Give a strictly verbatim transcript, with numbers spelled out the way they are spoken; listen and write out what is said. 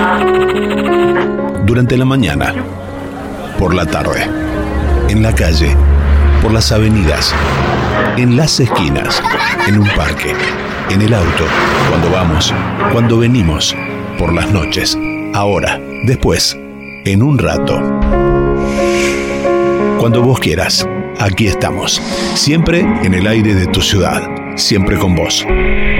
Durante la mañana, por la tarde, en la calle, por las avenidas, en las esquinas, en un parque, en el auto, cuando vamos, cuando venimos, por las noches, ahora, después, en un rato. Cuando vos quieras, aquí estamos, siempre en el aire de tu ciudad, siempre con vos.